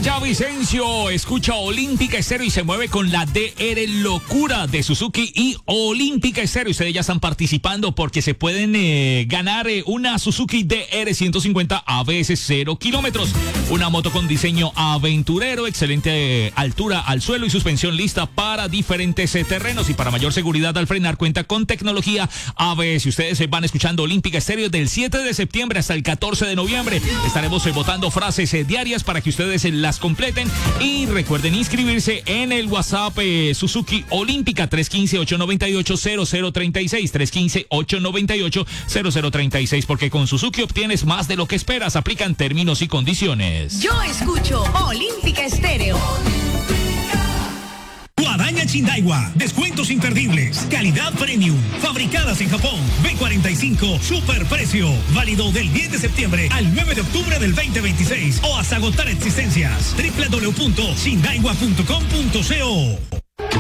Villavicencio escucha Olímpica Estéreo y se mueve con la DR Locura de Suzuki y Olímpica Estéreo. Ustedes ya están participando porque se pueden ganar una Suzuki DR 150 ABS 0 kilómetros. Una moto con diseño aventurero, excelente altura al suelo y suspensión lista para diferentes terrenos. Y para mayor seguridad al frenar cuenta con tecnología ABS. Ustedes van escuchando Olímpica Estéreo del 7 de septiembre hasta el 14 de noviembre. Estaremos votando frases diarias para que ustedes las completen y recuerden inscribirse en el WhatsApp Suzuki Olímpica 315-898-0036 315-898-0036 porque con Suzuki obtienes más de lo que esperas. Aplican términos y condiciones. Yo escucho Olímpica Estéreo. Guadaña Chindaiwa, descuentos imperdibles, calidad premium, fabricadas en Japón, B45, superprecio, válido del 10 de septiembre al 9 de octubre del 2026 o hasta agotar existencias. www.chindaiwa.com.co